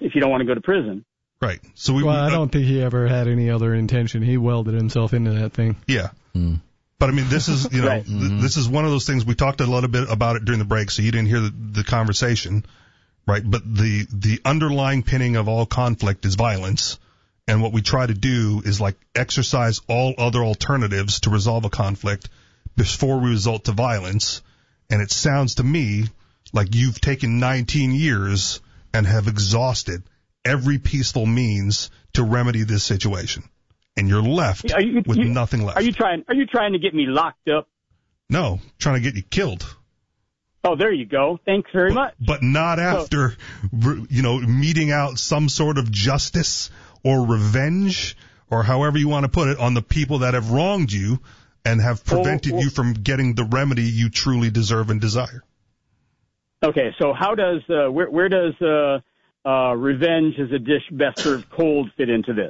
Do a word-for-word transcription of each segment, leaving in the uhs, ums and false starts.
if you don't want to go to prison. Right. So we. Well, I uh, don't think he ever had any other intention. He welded himself into that thing. Yeah. Mm. But I mean, this is you know, Right. th- Mm-hmm. this is one of those things we talked a little bit about it during the break, so you didn't hear the, the conversation, right? But the the underlying pinning of all conflict is violence, and what we try to do is like exercise all other alternatives to resolve a conflict before we resort to violence. And it sounds to me like you've taken nineteen years and have exhausted every peaceful means to remedy this situation. And you're left Are you, with you, nothing left. Are you trying? Are you trying to get me locked up? No, trying to get you killed. Oh, there you go. Thanks very much. But not after, you know, meting out some sort of justice or revenge or however you want to put it on the people that have wronged you and have prevented well, well, you from getting the remedy you truly deserve and desire. Okay, so how does uh, where where does uh, uh, revenge as a dish best served cold fit into this?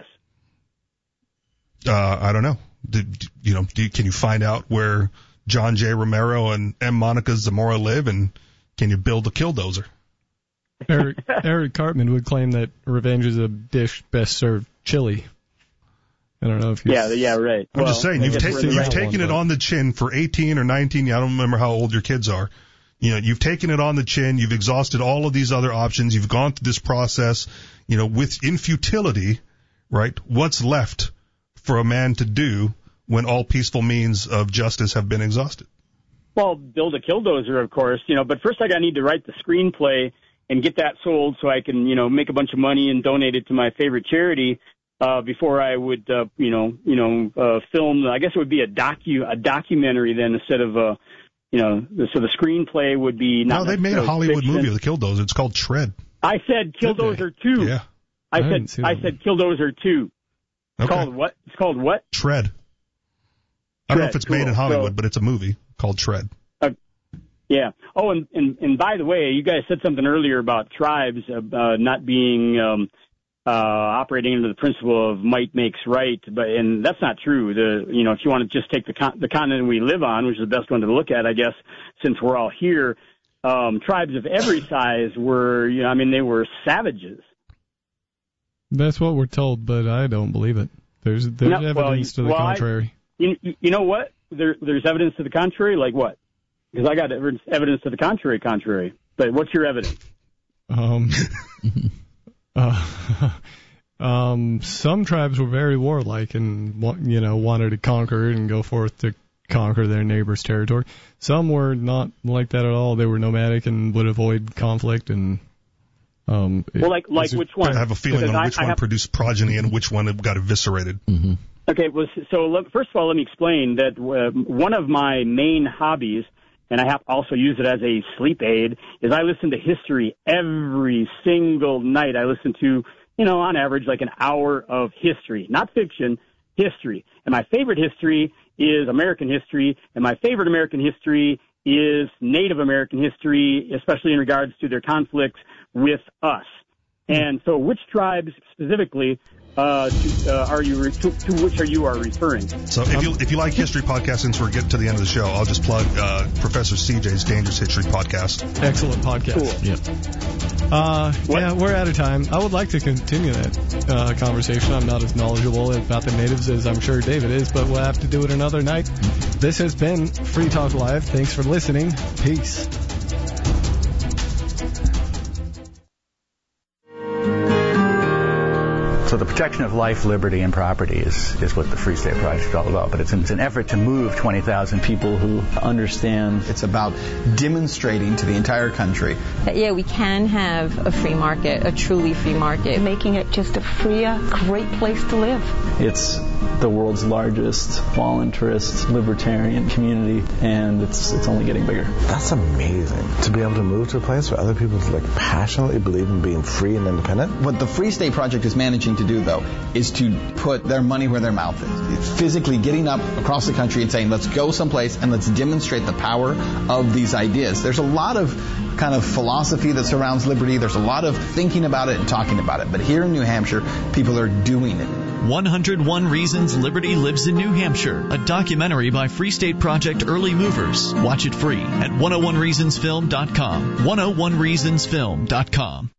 Uh, I don't know. Did, you know, do you, can you find out where John J. Romero and M. Monica Zamora live, and can you build a killdozer? Eric, Eric Cartman would claim that revenge is a dish best served chili. I don't know if you. Yeah, yeah, right. I'm well, just saying, I you've, guess ta- we're in the you've right taken one, it but- on the chin for eighteen or nineteen. I don't remember how old your kids are. You know, you've taken it on the chin. You've exhausted all of these other options. You've gone through this process, you know, with in futility, right? What's left for a man to do when all peaceful means of justice have been exhausted? Well, build a killdozer, of course, you know, but first I need to write the screenplay and get that sold so I can, you know, make a bunch of money and donate it to my favorite charity uh, before I would, uh, you know, you know, uh, film. I guess it would be a docu, a documentary then instead of a, you know, so the screenplay would be not. No, they made a Hollywood fiction. movie of the Killdozer. It's called Shred. I said Killdozer two. Yeah. I, I didn't see said I that said Killdozer two. It's Okay. called what? It's called what? Shred. I don't know Shred, if it's made cool. in Hollywood, So- but it's a movie called Shred. Yeah. Oh, and, and, and by the way, you guys said something earlier about tribes uh, not being um, uh, operating under the principle of might makes right, but and that's not true. The you know if you want to just take the con- the continent we live on, which is the best one to look at, I guess, since we're all here, um, tribes of every size were you know I mean they were savages. That's what we're told, but I don't believe it. There's there's No, well, evidence to the well, I- contrary. You, you know what? There, there's evidence to the contrary. Like what? Because I got evidence, evidence to the contrary. Contrary. But what's your evidence? Um, uh, um, some tribes were very warlike and wa- you know wanted to conquer and go forth to conquer their neighbor's territory. Some were not like that at all. They were nomadic and would avoid conflict and. Um, Well, like like it- which one? I have a feeling Because on I- which I one have- produced progeny and which one got eviscerated. Mm-hmm. Okay, well, so let, first of all, let me explain that uh, one of my main hobbies, and I have also used it as a sleep aid, is I listen to history every single night. I listen to, you know, on average, like an hour of history, not fiction, history. And my favorite history is American history, and my favorite American history is Native American history, especially in regards to their conflicts with us. And so which tribes specifically uh, to, uh, are you re- to, to which are you are referring? So if you if you like history podcasts, since we're getting to the end of the show, I'll just plug uh, Professor C J's Dangerous History podcast. Excellent podcast. Cool. Yep. Uh, What? yeah, we're out of time. I would like to continue that uh, conversation. I'm not as knowledgeable about the natives as I'm sure David is, but we'll have to do it another night. This has been Free Talk Live. Thanks for listening. Peace. So the protection of life, liberty, and property is, is what the Free State Project is all about. But it's an, it's an effort to move twenty thousand people who understand. It's about demonstrating to the entire country that, yeah, we can have a free market, a truly free market. Making it just a freer, great place to live. It's the world's largest voluntarist libertarian community, and it's it's only getting bigger. That's amazing. To be able to move to a place where other people like passionately believe in being free and independent. What the Free State Project is managing to do, though, is to put their money where their mouth is. It's physically getting up across the country and saying, let's go someplace and let's demonstrate the power of these ideas. There's a lot of kind of philosophy that surrounds liberty. There's a lot of thinking about it and talking about it. But here in New Hampshire, people are doing it. one oh one Reasons Liberty Lives in New Hampshire, a documentary by Free State Project Early Movers. Watch it free at one oh one reasons film dot com. one oh one reasons film dot com.